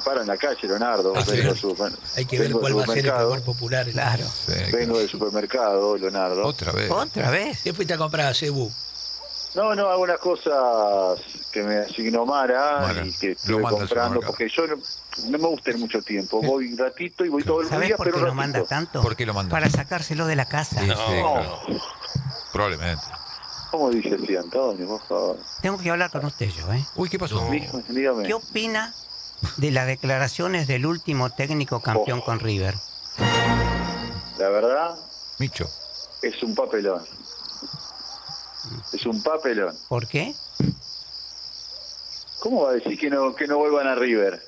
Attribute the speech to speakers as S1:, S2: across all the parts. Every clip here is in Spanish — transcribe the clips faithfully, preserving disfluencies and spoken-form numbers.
S1: para en la calle, Leonardo.
S2: Ah,
S1: vengo
S2: sí.
S1: super,
S2: Hay que ver cuál va a ser el primer popular.
S3: Claro.
S4: Sí,
S1: vengo del supermercado, Leonardo.
S4: Otra vez.
S3: ¿Otra vez?
S2: ¿Qué fuiste a comprar a Cebú?
S1: No, no, algunas cosas que me asignó Mara
S4: Mara,
S1: y que
S4: lo
S1: estuve
S4: manda al
S1: comprando,
S4: supermercado.
S1: porque yo no, no me gusta ir mucho tiempo. Voy un ratito y voy todos los
S3: ¿Sabés
S1: días,
S3: por
S1: pero
S3: qué
S1: un
S3: lo
S1: ratito.
S3: manda tanto?
S4: ¿Por qué lo manda?
S3: Para sacárselo de la casa.
S4: Sí, sí, claro.
S1: No,
S4: Probablemente.
S1: ¿cómo dice así, Antonio? Por favor.
S3: Tengo que hablar con usted yo, ¿eh?
S4: Uy, ¿qué pasó?
S1: Dígame, dígame.
S3: ¿Qué opina de las declaraciones del último técnico campeón
S1: Oh.
S3: con River?
S1: La verdad,
S4: Micho.
S1: es un papelón. Es un papelón.
S3: ¿Por qué?
S1: ¿Cómo va a decir que no que no vuelvan a River?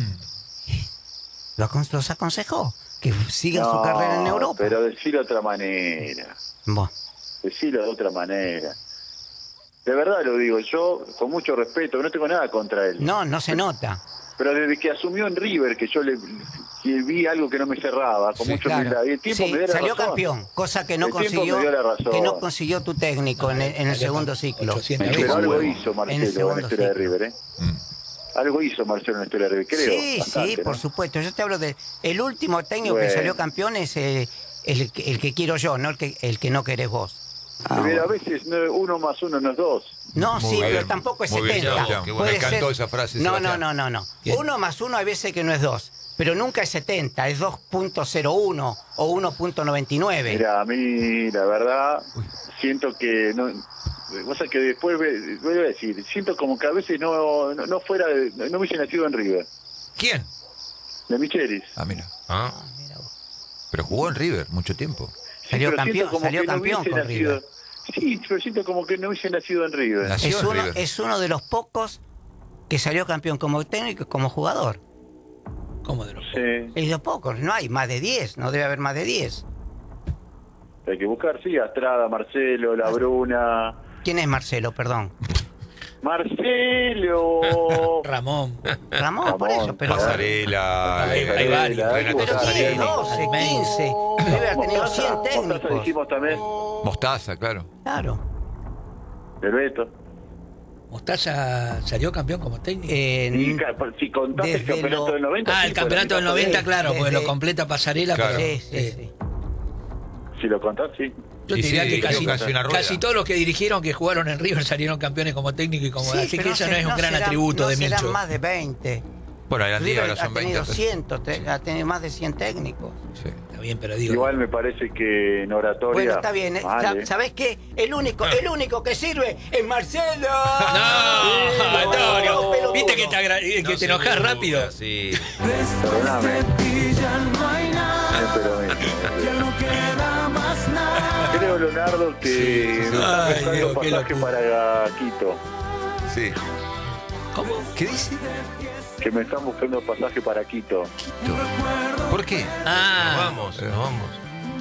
S3: ¿Lo acon- ¿Los aconsejó? Que sigan su
S1: No,
S3: carrera en Europa.
S1: pero decirlo de otra manera.
S3: Bueno,
S1: Decirlo de otra manera. De verdad lo digo, yo con mucho respeto, no tengo nada contra él.
S3: no, no se nota.
S1: Pero desde que asumió en River, que yo le que vi algo que no me cerraba, con
S4: Sí,
S1: mucho
S3: Claro.
S1: humildad. Y el tiempo
S3: Sí,
S1: me dio la
S3: salió
S1: razón.
S3: campeón, cosa que no
S1: El tiempo
S3: consiguió
S1: me dio la razón.
S3: que no consiguió tu técnico en el, en el
S2: Salió
S3: segundo
S2: campeón.
S3: ciclo.
S2: ochocientas
S1: Pero
S2: veces.
S1: algo
S3: Huevo.
S1: hizo
S3: En el
S1: Marcelo en
S3: segundo
S1: la historia de
S3: ciclo.
S1: River, ¿eh?
S4: Mm.
S1: Algo hizo Marcelo en la historia de River, creo.
S3: Sí,
S1: bastante,
S3: sí,
S1: ¿no?
S3: por supuesto. Yo te hablo de el último técnico que
S1: Bueno.
S3: salió campeón es eh, el, que- el que quiero yo, no el que el que no querés vos.
S1: Pero a veces no- uno más uno no es dos.
S3: No,
S4: Muy
S3: sí,
S4: bien,
S3: pero tampoco es
S4: muy bien,
S3: setenta.
S4: Sebastián, qué bueno,
S3: Puede
S4: me encantó
S3: ser-
S4: esa frase,
S3: No, no,
S4: Sebastián.
S3: no, no, no.
S2: Bien.
S3: Uno más uno hay veces que no es dos, pero nunca es setenta, es dos punto cero uno o uno punto noventa y nueve.
S1: Mira, a mí, la verdad, siento que no. Cosa que después ve- voy a decir, siento como que a veces no no, no fuera, de- no hubiese nacido en River.
S4: ¿Quién?
S1: De Michelis.
S4: Ah, mira.
S2: Ah.
S3: Mira vos.
S4: Pero jugó en River mucho tiempo.
S1: Sí,
S3: Salió
S1: pero
S3: campeón,
S1: siento como
S3: salió
S1: que no
S3: campeón
S1: hubiese
S3: con
S1: nacido-
S3: River.
S1: Sí, pero siento como que no hubiese nacido en River.
S4: Nació
S3: Es
S4: en
S3: uno,
S4: River.
S3: es uno de los pocos que salió campeón como técnico y como jugador.
S2: ¿Cómo de los
S1: Sí,
S3: Es de los pocos, no hay más de diez, no debe haber más de diez.
S1: hay que buscar, sí, Astrada, Marcelo, La Bruna.
S3: ¿Quién es Marcelo, perdón?
S1: Marcelo.
S2: Ramón.
S3: Ramón, por
S1: Ramón,
S3: eso, pero...
S4: Pasarela.
S2: Hay-
S4: eh,
S2: hay varios.
S4: Renato
S3: Pero tiene
S4: Sariño.
S3: doce, quince. Debe haber tenido cien
S1: Mostaza, Mostaza
S3: técnicos.
S1: dijimos también.
S4: Mostaza, claro.
S3: Claro.
S1: El Beto.
S2: Mostaza salió campeón como técnico.
S3: Eh,
S1: Y ca- si contás el
S3: desde
S1: campeonato
S3: lo-
S1: del noventa.
S2: Ah,
S1: sí,
S2: el
S1: fue la
S2: campeonato del
S1: mitad de
S2: noventa,
S1: él.
S2: claro, porque
S3: Desde-
S2: lo completa Pasarela.
S4: Claro.
S2: Pero,
S3: sí, sí,
S2: eh,
S3: sí.
S1: Si lo contás, sí.
S2: Yo
S4: Y
S2: te
S4: sí,
S2: diría que
S4: dirigió
S2: casi,
S4: casi una rueda.
S2: casi todos los que dirigieron que jugaron en River salieron campeones como técnico y como
S3: Sí,
S2: así
S3: pero
S2: que eso
S3: se-
S2: no es un gran
S3: serán-
S2: atributo
S3: no
S2: de
S3: serán
S2: Milcho.
S3: más de veinte.
S4: Bueno, eran diez,
S3: River
S4: ahora
S3: ha
S4: son
S3: tenido
S4: veinte.
S3: cien, te- ha tenido más de cien técnicos.
S4: Sí.
S2: Está bien, pero digo.
S1: Igual me parece que en oratoria.
S3: Bueno, está bien. eh,
S1: vale.
S3: ¿Sabés qué? El único, el único que sirve es Marcelo.
S2: No, Antonio,
S3: pelotudo.
S2: viste que te, agra- que
S4: No
S2: te
S4: se
S2: enojas
S4: burla,
S2: rápido.
S4: Sí.
S1: Perdóname. Siempre lo mismo. Creo, Leonardo, que me
S2: Ay,
S1: están
S2: Dios,
S1: buscando
S2: qué
S1: pasaje
S2: locura.
S1: para Quito.
S4: Sí.
S2: ¿Cómo?
S4: ¿Qué dice?
S1: Que me están buscando pasaje para Quito.
S4: ¿Por qué?
S2: Ah,
S5: Vamos, nos vamos.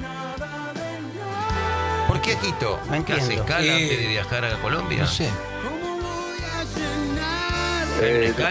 S4: ¿Por qué Quito?
S3: No
S5: ¿Qué hace
S3: entiendo.
S5: escala
S2: Sí.
S5: antes de viajar a Colombia?
S4: No sé.
S5: Hay una
S1: Eh,
S5: escala.